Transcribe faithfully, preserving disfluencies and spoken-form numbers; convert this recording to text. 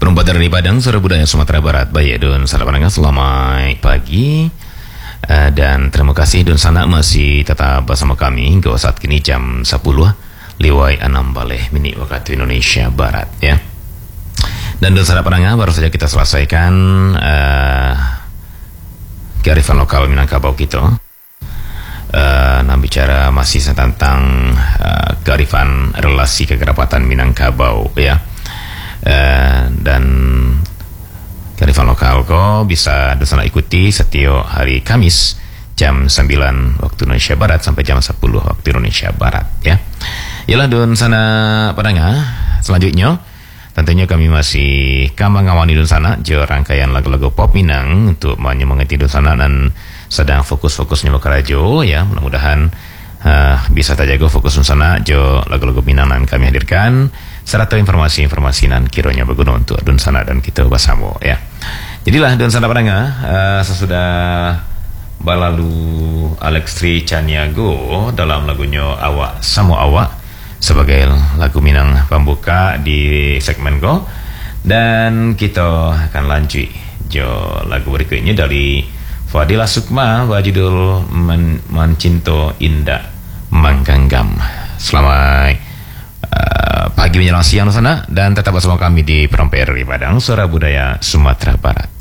Berempat dari Padang, Suara Budaya Sumatera Barat. Baik, Dun Sana Pandangan, selamat pagi. Uh, dan terima kasih Dun Sana masih tetap bersama kami hingga saat kini jam sepuluh lewat enam baleh minit waktu Indonesia Barat ya. Dan Dun Sana Pandangan, baru saja kita selesaikan uh, kearifan lokal Minangkabau kita. Uh, nah bicara masih tentang uh, kearifan relasi kekerabatan Minangkabau ya. Uh, dan kearifan lokal kok bisa Dusana ikuti setiap hari Kamis jam sembilan waktu Indonesia Barat sampai jam sepuluh waktu Indonesia Barat ya. Yalah Dusana Padanga, selanjutnya tentunya kami masih kambang ngawani Dusana jo rangkaian lagu-lagu pop Minang untuk menyemangati Dusana dan sedang fokus-fokusnya bekerja ya. Mudah-mudahan uh, bisa terjaga fokus Dusana jo lagu-lagu Minang yang kami hadirkan serta informasi-informasi nan kiranya berguna untuk Dunsana dan kita bersama ya. Jadilah Dunsana Padanga uh, sesudah balalu Alex Tri Caniago dalam lagunya Awak Samo Awak sebagai lagu Minang pembuka di segmen Go, dan kita akan lanjut jo lagu berikutnya dari Fadila Sukma berjudul Men Mancinto Indah Mangganggam. Selamat Uh, pagi menjelang siang sana dan tetap bersama kami di Peromper Padang, Suara Budaya Sumatera Barat.